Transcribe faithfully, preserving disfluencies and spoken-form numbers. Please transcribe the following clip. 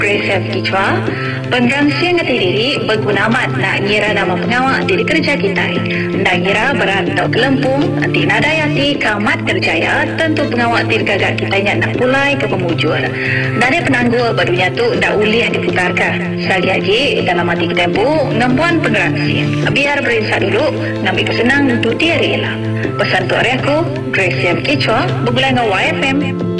Grace Kichwa, penggangsian ngati diri berguna amat nak ngira nama pengawal diri kerja kita. Nak ngira berantau ke Lempung, nanti nadayati kamat kerjaya, tentu pengawal diri gagak kita yang nak pulai ke pemujur. Dari penanggul barunya tu dah uliah diputarkan. Sekali lagi dalam hati kita bu, ngampuan penggangsian. Biar berinsak dulu, ngambil kesenang untuk dia rela. Pesan tu hari aku, Grace Kichwa, berbulan dengan Y F M.